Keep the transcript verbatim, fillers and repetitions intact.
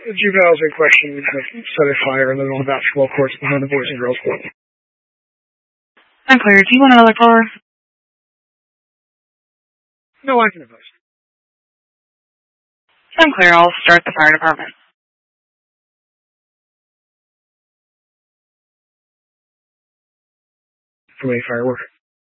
the juveniles in question have set a fire in the middle of the basketball courts behind the Boys and Girls Club. Unclear. Do you want another caller? No, I can advise. Unclear. I'll start the fire department. From a firework.